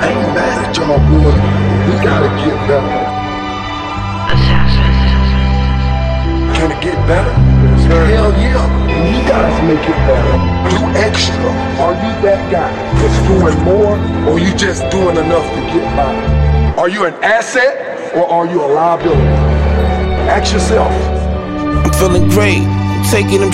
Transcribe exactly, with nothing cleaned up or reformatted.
I ain't mad at y'all boys. We gotta get better. Can it get better? Yes, sir. Hell yeah. You guys make it better. Do extra. Are you that guy that's doing more, or you just doing enough to get by? Are you an asset, or are you a liability? Ask yourself. I'm feeling great. I'm taking them